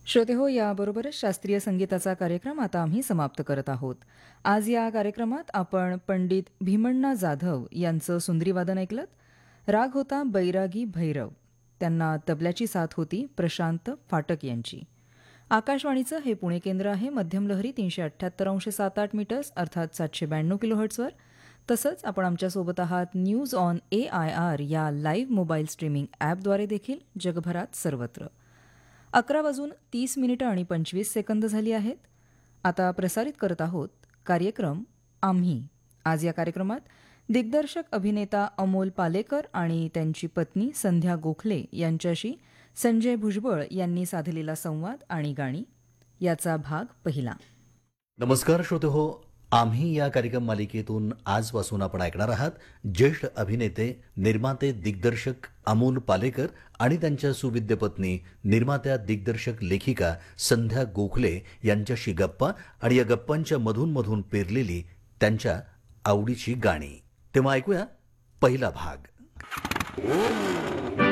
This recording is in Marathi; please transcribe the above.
श्रोते हो, याबरोबरच शास्त्रीय संगीताचा कार्यक्रम आता आम्ही समाप्त करत आहोत. आज या कार्यक्रमात आपण पंडित भीमण्णा जाधव यांचं सुंद्रीवादन ऐकलत. राग होता बैरागी भैरव. त्यांना तबल्याची साथ होती प्रशांत फाटक यांची. आकाशवाणीचं हे पुणे केंद्र आहे. मध्यम लहरी 378.78 मीटर्स अर्थात 792 किलोहर्ट्झवर. तसंच आपण आमच्यासोबत आहात न्यूज ऑन AIR या लाईव्ह मोबाईल स्ट्रीमिंग ॲपद्वारे देखील जगभरात सर्वत्र. 11:30 आणि 25 सेकंद झाली आहेत. आता प्रसारित करत आहोत कार्यक्रम आम्ही. आज या कार्यक्रमात दिग्दर्शक अभिनेता अमोल पालेकर आणि त्यांची पत्नी संध्या गोखले यांच्याशी संजय भुजबळ यांनी साधलेला संवाद आणि गाणी, याचा भाग पहिला. नमस्कार श्रोते हो, आम्ही या कार्यक्रम मालिकेतून आजपासून आपण ऐकणार आहात ज्येष्ठ अभिनेते, निर्माते, दिग्दर्शक अमोल पालेकर आणि त्यांच्या सुविद्य पत्नी निर्मात्या, दिग्दर्शक, लेखिका संध्या गोखले यांच्याशी गप्पा आणि या गप्पांच्या मधून मधून पेरलेली त्यांच्या आवडीची गाणी. तेव्हा ऐकूया पहिला भाग.